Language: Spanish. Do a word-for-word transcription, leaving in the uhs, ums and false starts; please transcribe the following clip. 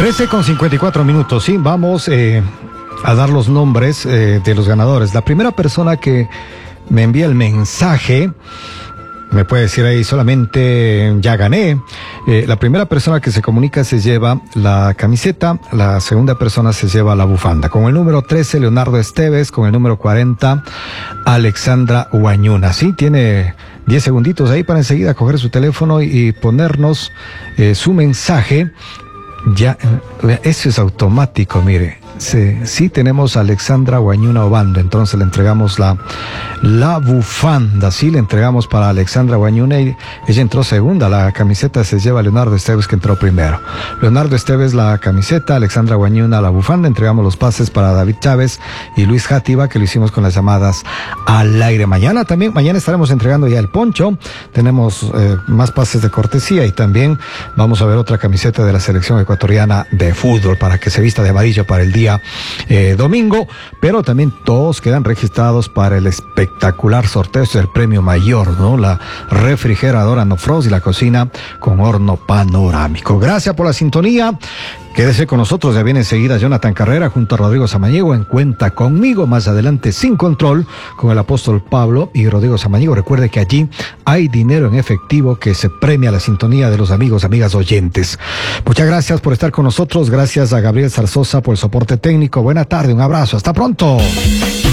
trece con cincuenta y cuatro minutos, sí, vamos eh, a dar los nombres eh, de los ganadores. La primera persona que me envía el mensaje, me puede decir ahí solamente ya gané. Eh, la primera persona que se comunica se lleva la camiseta, la segunda persona se lleva la bufanda. Con el número trece, Leonardo Esteves, con el número cuarenta, Alexandra Huañuna. Sí, tiene diez segunditos ahí para enseguida coger su teléfono y, y ponernos eh, su mensaje. Ya, eh, eso es automático, mire. Sí, sí tenemos a Alexandra Huañuna Obando, entonces le entregamos la, la bufanda, sí, le entregamos para Alexandra Huañuna y ella entró segunda, la camiseta se lleva a Leonardo Esteves que entró primero. Leonardo Esteves la camiseta, Alexandra Huañuna la bufanda, entregamos los pases para David Chávez y Luis Játiva, que lo hicimos con las llamadas al aire. Mañana también, mañana estaremos entregando ya el poncho, tenemos eh, más pases de cortesía y también vamos a ver otra camiseta de la selección ecuatoriana de fútbol para que se vista de amarillo para el día Eh, domingo, pero también todos quedan registrados para el espectacular sorteo del premio mayor, ¿no? La refrigeradora No Frost y la cocina con horno panorámico. Gracias por la sintonía. Quédese con nosotros, ya viene enseguida Jonathan Carrera junto a Rodrigo Samaniego en Cuenta Conmigo. Más adelante Sin Control con el apóstol Pablo y Rodrigo Samaniego. Recuerde que allí hay dinero en efectivo que se premia la sintonía de los amigos, amigas oyentes. Muchas gracias por estar con nosotros. Gracias a Gabriel Zarzosa por el soporte técnico. Buena tarde, un abrazo. Hasta pronto.